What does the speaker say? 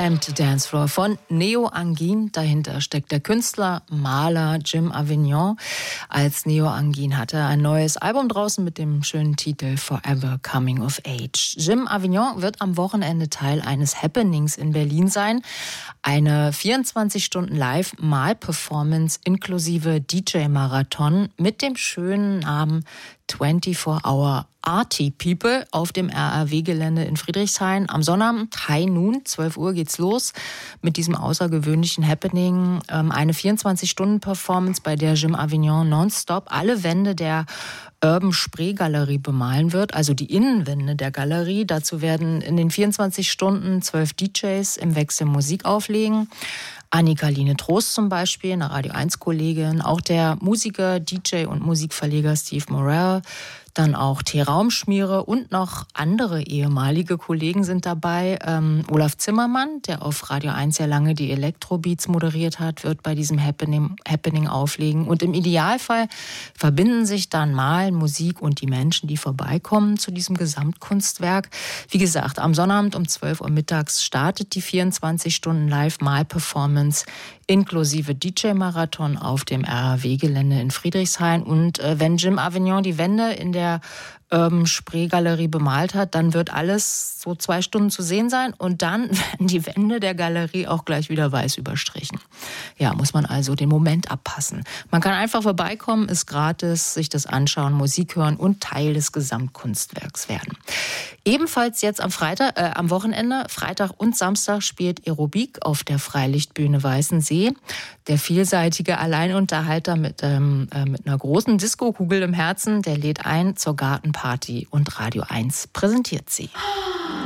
Empty Dance Floor von Neo Angin. Dahinter steckt der Künstler, Maler Jim Avignon. Als Neo Angin hat er ein neues Album draußen mit dem schönen Titel Forever Coming of Age. Jim Avignon wird am Wochenende Teil eines Happenings in Berlin sein. Eine 24-Stunden-Live-Mal-Performance inklusive DJ-Marathon mit dem schönen Namen 24-Hour Arty People auf dem RAW-Gelände in Friedrichshain. Am Sonnabend, High Noon, 12 Uhr geht's los mit diesem außergewöhnlichen Happening. Eine 24-Stunden-Performance, bei der Jim Avignon nonstop alle Wände der Urban Spree Galerie bemalen wird, also die Innenwände der Galerie. Dazu werden in den 24 Stunden 12 DJs im Wechsel Musik auflegen. Annika-Line Trost zum Beispiel, eine Radio-1-Kollegin, auch der Musiker, DJ und Musikverleger Steve Morell, dann auch T-Raumschmiere und noch andere ehemalige Kollegen sind dabei. Olaf Zimmermann, der auf Radio 1 sehr lange die Elektrobeats moderiert hat, wird bei diesem Happening auflegen. Und im Idealfall verbinden sich dann Malen, Musik und die Menschen, die vorbeikommen zu diesem Gesamtkunstwerk. Wie gesagt, am Sonnabend um 12 Uhr mittags startet die 24-Stunden-Live-Mal-Performance inklusive DJ-Marathon auf dem RAW-Gelände in Friedrichshain. Und wenn Jim Avignon die Wände in der Spree-Galerie bemalt hat, dann wird alles so 2 Stunden zu sehen sein und dann werden die Wände der Galerie auch gleich wieder weiß überstrichen. Ja, muss man also den Moment abpassen. Man kann einfach vorbeikommen, ist gratis, sich das anschauen, Musik hören und Teil des Gesamtkunstwerks werden. Ebenfalls jetzt am Wochenende, Freitag und Samstag, spielt Aerobik auf der Freilichtbühne Weißensee. Der vielseitige Alleinunterhalter mit einer großen Diskokugel im Herzen, der lädt ein zur Gartenparty und Radio 1 präsentiert sie.